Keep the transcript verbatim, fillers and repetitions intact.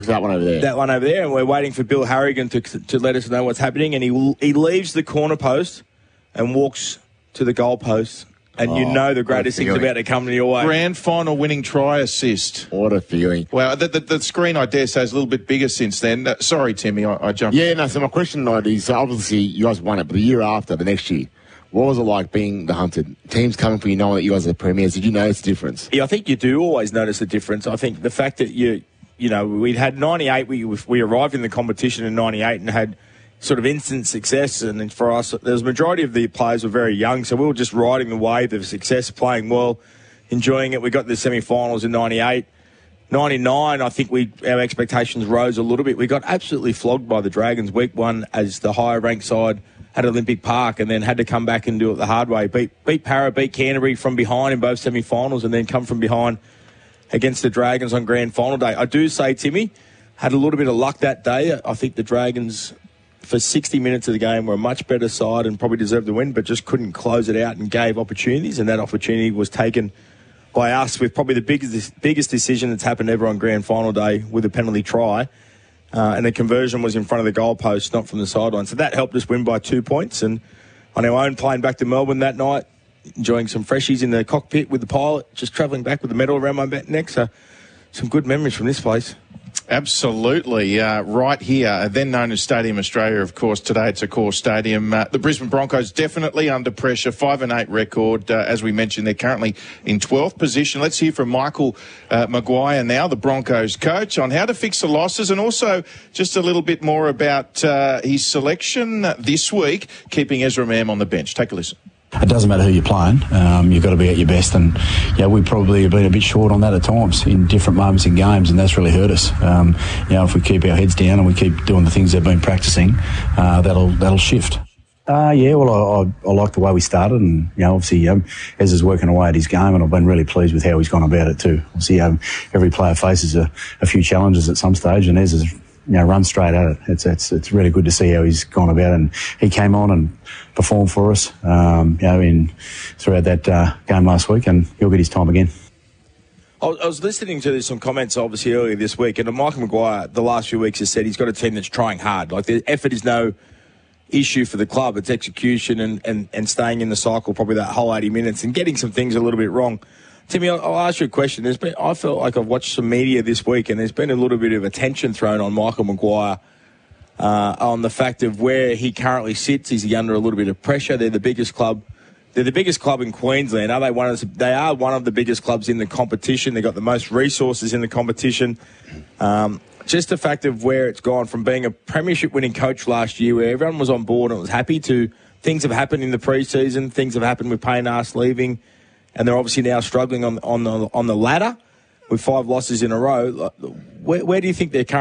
That one over there. That one over there, and we're waiting for Bill Harrigan to to let us know what's happening. And he he leaves the corner post and walks to the goal post. And oh, you know the greatest thing's about to come your way. Grand final winning try assist. What a feeling. Well, the, the, the screen, I dare say, is a little bit bigger since then. Uh, sorry, Timmy, I, I jumped. Yeah, no, so my question tonight is, so obviously you guys won it, but the year after, the next year, what was it like being the hunted? Teams coming for you knowing that you guys are the premiers. Did you notice the difference? Yeah, I think you do always notice the difference. I think the fact that you, you know, we'd had ninety-eight, we, we arrived in the competition in ninety-eight and had sort of instant success, and for us, the majority of the players were very young, so we were just riding the wave of success, playing well, enjoying it. We got to the semi-finals in ninety-eight. ninety-nine, I think we our expectations rose a little bit. We got absolutely flogged by the Dragons week one as the higher-ranked side at Olympic Park, and then had to come back and do it the hard way. Beat, beat Para, beat Canterbury from behind in both semi-finals, and then come from behind against the Dragons on grand final day. I do say, Timmy, had a little bit of luck that day. I think the Dragons, for sixty minutes of the game, were a much better side and probably deserved the win, but just couldn't close it out and gave opportunities, and that opportunity was taken by us with probably the biggest biggest decision that's happened ever on grand final day with a penalty try, uh, and the conversion was in front of the goalpost, not from the sideline. So that helped us win by two points, and on our own, playing back to Melbourne that night, enjoying some freshies in the cockpit with the pilot, just travelling back with the medal around my neck, so some good memories from this place. Absolutely. Uh, right here, then known as Stadium Australia, of course. Today it's Accor Stadium. Uh, the Brisbane Broncos definitely under pressure. Five and eight record. Uh, as we mentioned, they're currently in twelfth position. Let's hear from Michael uh, Maguire now, the Broncos coach, on how to fix the losses, and also just a little bit more about uh, his selection this week, keeping Ezra Mam on the bench. Take a listen. It doesn't matter who you're playing. Um, you've got to be at your best, and yeah, we probably have been a bit short on that at times in different moments in games, and that's really hurt us. Um, you know, if we keep our heads down and we keep doing the things they've been practicing, uh, that'll that'll shift. Uh, yeah, well, I, I, I like the way we started, and you know, obviously, um, Ez is working away at his game, and I've been really pleased with how he's gone about it too. Obviously, um, every player faces a, a few challenges at some stage, and Ez has, you know, run straight at it. It's it's it's really good to see how he's gone about it, and he came on and performed for us, um, you know, in throughout that uh, game last week, and he'll get his time again. I was listening to some comments, obviously, earlier this week, and Michael Maguire, the last few weeks, has said he's got a team that's trying hard. Like, the effort is no issue for the club. It's execution and, and, and staying in the cycle probably that whole eighty minutes and getting some things a little bit wrong. Timmy, I'll, I'll ask you a question. There's been, I felt like I've watched some media this week, and there's been a little bit of attention thrown on Michael Maguire uh, on the fact of where he currently sits. Is he under a little bit of pressure? They're the biggest club. They're the biggest club in Queensland. Are they one of the, they are one of the biggest clubs in the competition. They've got the most resources in the competition. Um, just the fact of where it's gone from being a premiership winning coach last year where everyone was on board and was happy to things have happened in the pre-season, things have happened with Payne Haas leaving, and they're obviously now struggling on, on, the, on the ladder with five losses in a row. Where, where do you think they're currently